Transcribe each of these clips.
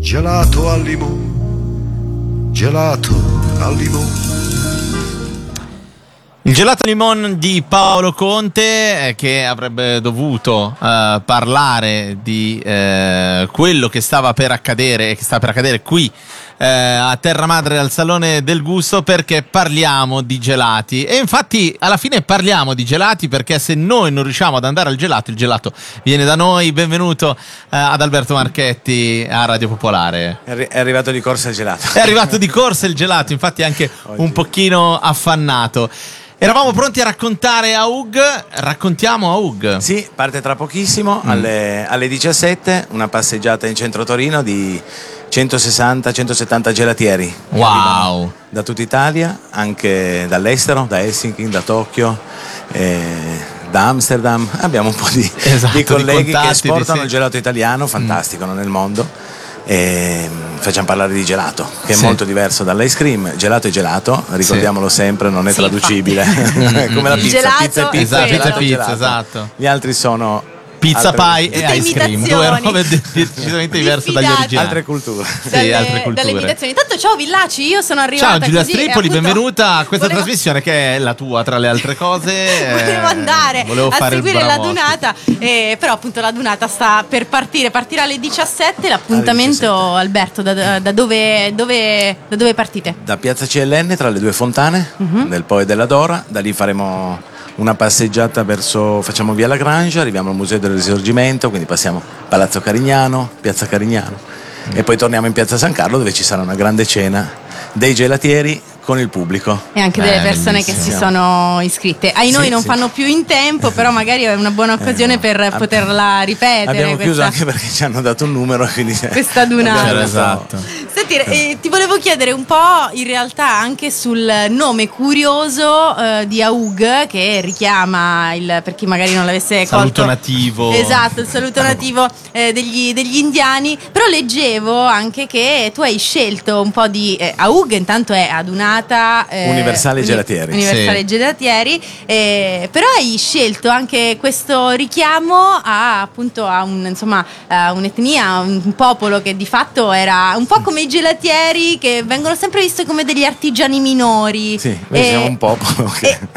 Gelato al limone, gelato al limone. Il gelato limon di Paolo Conte, che avrebbe dovuto parlare di quello che stava per accadere e che sta per accadere qui a Terra Madre al Salone del Gusto, perché parliamo di gelati. E infatti alla fine parliamo di gelati perché se noi non riusciamo ad andare al gelato, il gelato viene da noi. Benvenuto ad Alberto Marchetti a Radio Popolare. È arrivato di corsa il gelato. È arrivato di corsa il gelato, infatti anche un pochino affannato. Eravamo pronti a raccontare Aug, raccontiamo Aug. Sì, parte tra pochissimo, alle 17, una passeggiata in centro Torino di 160-170 gelatieri. Wow! Da tutta Italia, anche dall'estero, da Helsinki, da Tokyo, da Amsterdam. Abbiamo un po' di colleghi che esportano il gelato italiano, fantastico nel mondo. E facciamo parlare di gelato, che è molto diverso dall'ice cream. Gelato è gelato, ricordiamolo sempre, non è traducibile. Come la pizza, gelato pizza e pizza, esatto, gelato. esatto. Gli altri sono pizza, pie e ice cream, due robe decisamente diverse dagli originali. altre culture. Altre culture. Dalle imitazioni. Intanto ciao Villaci, io sono arrivata. Ciao Giulia così, Stripoli, appunto, benvenuta a questa trasmissione che è la tua tra le altre cose. Volevo andare a fare seguire la dunata, però appunto la dunata sta per partirà alle 17. L'appuntamento, Alberto, da dove partite? Da Piazza CLN, tra le due fontane del Po e della Dora. Da lì faremo una passeggiata facciamo via Lagrange, arriviamo al Museo del Risorgimento, quindi passiamo Palazzo Carignano, Piazza Carignano e poi torniamo in Piazza San Carlo, dove ci sarà una grande cena dei gelatieri con il pubblico e anche delle persone che si sono iscritte. Noi non fanno più in tempo, però magari è una buona occasione per poterla ripetere. Abbiamo chiuso anche perché ci hanno dato un numero, quindi questa dunata. Esatto. Senti, ti volevo chiedere un po' in realtà anche sul nome curioso di Aug, che richiama per chi magari non l'avesse saluto colto. nativo. Esatto, il saluto nativo degli indiani. Però leggevo anche che tu hai scelto un po' di Aug, intanto è adunata Universale Gelatieri. Universale Gelatieri, però hai scelto anche questo richiamo appunto a un'etnia, un popolo che di fatto era un po' come i gelatieri, che vengono sempre visti come degli artigiani minori. Sì, noi siamo un popolo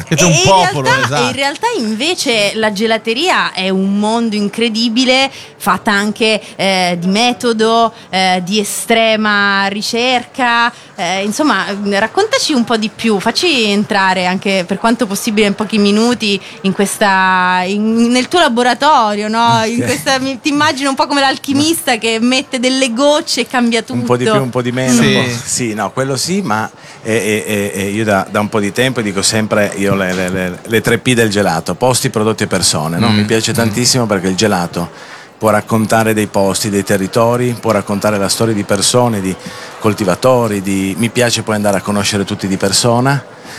in realtà invece la gelateria è un mondo incredibile, fatta anche di metodo, di estrema ricerca, insomma raccontaci un po' di più, facci entrare anche per quanto possibile in pochi minuti nel tuo laboratorio, no? Ti immagino un po' come l'alchimista che mette delle gocce e cambia tutto. Un po' di più, un po' di meno. Sì, no, quello sì, ma io da un po' di tempo dico sempre le 3P del gelato: posti, prodotti e persone, no? Mi piace tantissimo perché il gelato può raccontare dei posti, dei territori, può raccontare la storia di persone, di coltivatori, mi piace poi andare a conoscere tutti di persona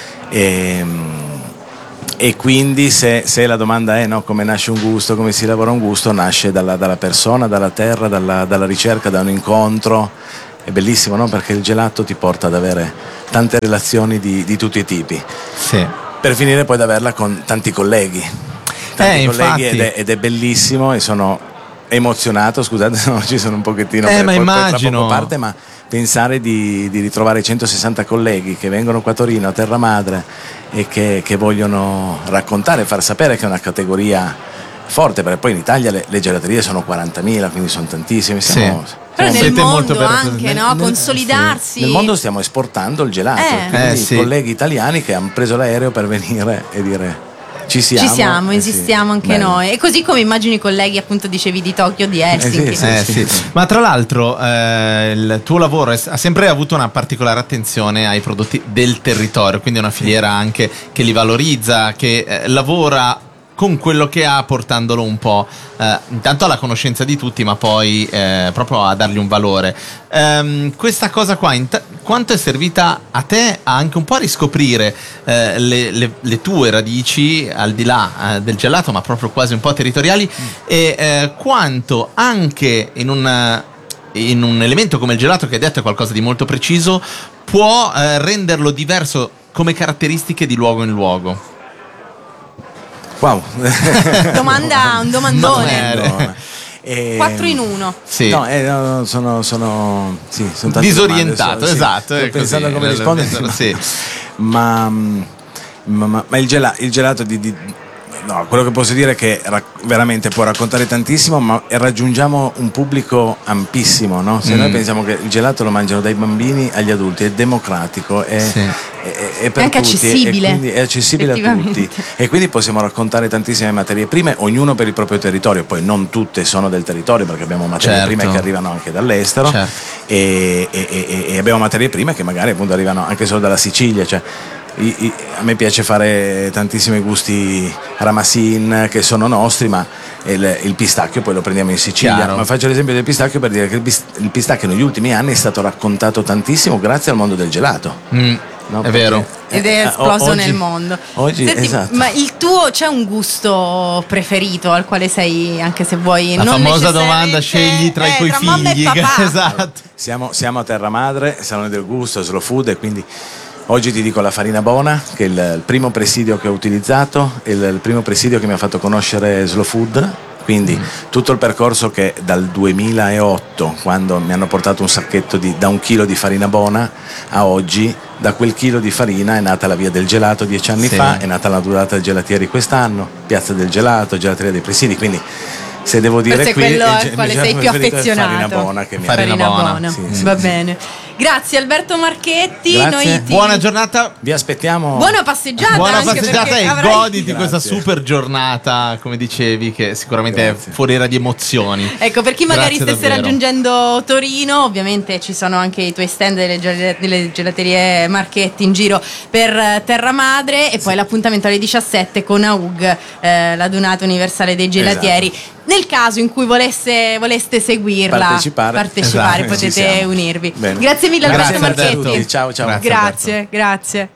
e quindi se la domanda è come nasce un gusto, come si lavora un gusto, nasce dalla persona, dalla terra, dalla ricerca, da un incontro. È bellissimo, no? Perché il gelato ti porta ad avere tante relazioni di tutti i tipi, per finire poi ad averla con tanti colleghi. Ed è bellissimo e sono emozionato, scusate se oggi sono un pochettino ma immagino parte, ma pensare di ritrovare 160 colleghi che vengono qua a Torino, a Terra Madre, e che vogliono raccontare, far sapere che è una categoria forte, perché poi in Italia le gelaterie sono 40.000, quindi sono tantissime. Però nel mondo anche, consolidarsi. Nel mondo stiamo esportando il gelato, quindi colleghi italiani che hanno preso l'aereo per venire e dire ci siamo, esistiamo anche noi. E così come immagino i colleghi, appunto dicevi di Tokyo, di Helsinki. Sì. Ma tra l'altro il tuo lavoro ha sempre avuto una particolare attenzione ai prodotti del territorio, quindi è una filiera anche che li valorizza, che lavora con quello che ha, portandolo un po' intanto alla conoscenza di tutti, ma poi proprio a dargli un valore. Questa cosa qua quanto è servita a te anche un po' a riscoprire le tue radici al di là del gelato, ma proprio quasi un po' territoriali, e quanto anche in un elemento come il gelato, che hai detto è qualcosa di molto preciso, può renderlo diverso come caratteristiche di luogo in luogo. Wow. Un domandone. 4 in 1. Sì. No, sono tante Disorientato, domande, esatto. Sto pensando a come rispondere. Sì. Ma il gelato no, quello che posso dire è che veramente può raccontare tantissimo, ma raggiungiamo un pubblico ampissimo, no? Se noi pensiamo che il gelato lo mangiano dai bambini agli adulti, è democratico, è per anche tutti, accessibile, e quindi è accessibile a tutti, e quindi possiamo raccontare tantissime materie prime, ognuno per il proprio territorio. Poi non tutte sono del territorio, perché abbiamo materie prime che arrivano anche dall'estero, e abbiamo materie prime che magari appunto arrivano anche solo dalla Sicilia, cioè a me piace fare tantissimi gusti Ramasin che sono nostri, ma il pistacchio poi lo prendiamo in Sicilia. Chiaro. Ma faccio l'esempio del pistacchio per dire che il pistacchio negli ultimi anni è stato raccontato tantissimo grazie al mondo del gelato. No, è vero. Ed è esploso oggi, nel mondo. Oggi, Senti, esatto. ma il tuo c'è un gusto preferito al quale sei, anche se vuoi, La non famosa necessariamente- domanda, scegli tra i tuoi tra mamma e figli. papà. Esatto. Siamo a Terra Madre, Salone del Gusto, Slow Food, e quindi oggi ti dico la farina Bona, che è il primo presidio che ho utilizzato, il primo presidio che mi ha fatto conoscere Slow Food. Quindi tutto il percorso che dal 2008, quando mi hanno portato un sacchetto da 1 chilo di farina Bona, a oggi, da quel chilo di farina è nata la Via del Gelato 10 anni fa, è nata la Durata Gelatieri quest'anno, Piazza del Gelato, Gelateria dei Presidi, quindi se devo dire Questo è qui quello al il quale gelato sei più preferito è affezionato. Farina Bona, che mi Farina Bona. Sì, Va bene. Grazie Alberto Marchetti. Grazie. Noi Buona giornata. Vi aspettiamo. Buona passeggiata. Buona anche passeggiata perché e avrai- goditi Grazie. questa super giornata, come dicevi, che sicuramente Grazie. è foriera di emozioni. Ecco, per chi magari Grazie stesse davvero. raggiungendo Torino, ovviamente ci sono anche i tuoi stand delle gelaterie Marchetti in giro per Terra Madre, e poi l'appuntamento alle 17 con AUG, la Donata Universale dei Gelatieri. Esatto. Nel caso in cui voleste seguirla, Partecipare. Esatto. potete Ci siamo. unirvi. Bene. Grazie mille Grazie, Alberto Alberto. Marchetti. Ciao, ciao. Grazie. Grazie.